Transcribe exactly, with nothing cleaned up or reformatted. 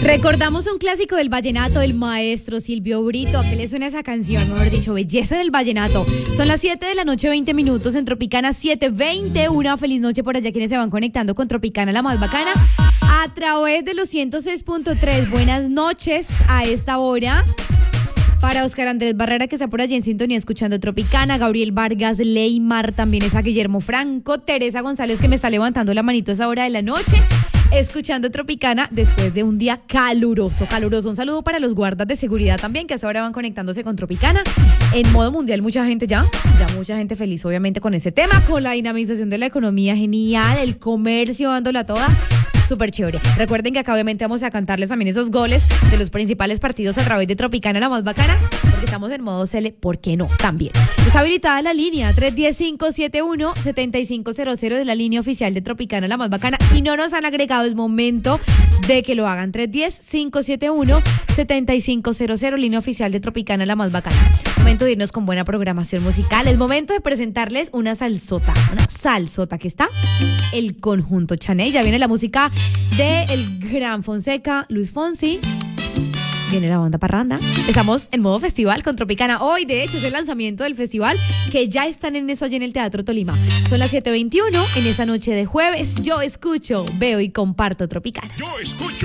Recordamos un clásico del vallenato, el maestro Silvio Brito. ¿A qué le suena esa canción? Mejor dicho, belleza en el vallenato. Son las siete de la noche, veinte minutos en Tropicana siete veinte. Una feliz noche por allá quienes se van conectando con Tropicana, la más bacana, a través de los ciento seis punto tres. Buenas noches a esta hora. Para Oscar Andrés Barrera, que está por allí en sintonía escuchando Tropicana, Gabriel Vargas, Leymar, también es a Guillermo Franco, Teresa González, que me está levantando la manito a esa hora de la noche, escuchando Tropicana después de un día caluroso, caluroso. Un saludo para los guardas de seguridad también, que a esa hora van conectándose con Tropicana. En modo mundial, mucha gente ya, ya mucha gente feliz, obviamente, con ese tema, con la dinamización de la economía, genial, el comercio dándola toda. Súper chévere. Recuerden que acá obviamente vamos a cantarles también esos goles de los principales partidos a través de Tropicana, la más bacana, porque estamos en modo Cele, ¿por qué no? También. Está habilitada la línea tres uno cero, cinco siete uno, siete cinco cero cero de la línea oficial de Tropicana, la más bacana. Si no nos han agregado, es momento de que lo hagan. tres uno cero, cinco siete uno, siete cinco cero cero, línea oficial de Tropicana, la más bacana. Momento de irnos con buena programación musical. Es momento de presentarles una salsota, una salsota que está el conjunto Chaney. Ya viene la música de el gran Fonseca, Luis Fonsi. Viene la banda Parranda. Estamos en modo festival con Tropicana. Hoy, de hecho, es el lanzamiento del festival, que ya están en eso allí en el Teatro Tolima. Son las siete veintiuno en esa noche de jueves. Yo escucho, veo y comparto Tropicana. Yo escucho.